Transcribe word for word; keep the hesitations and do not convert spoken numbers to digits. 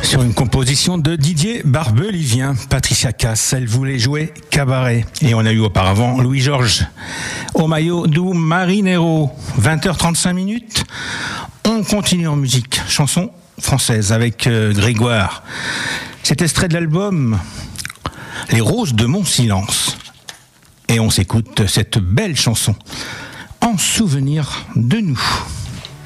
Sur une composition de Didier Barbelivien, Patricia Cass, elle voulait jouer cabaret. Et on a eu auparavant Louis-Georges, Au maillot du marinero, vingt heures trente-cinq minutes. On continue en musique, chanson française avec euh, Grégoire. C'est extrait de l'album Les Roses de mon silence. Et on s'écoute cette belle chanson, En souvenir de nous.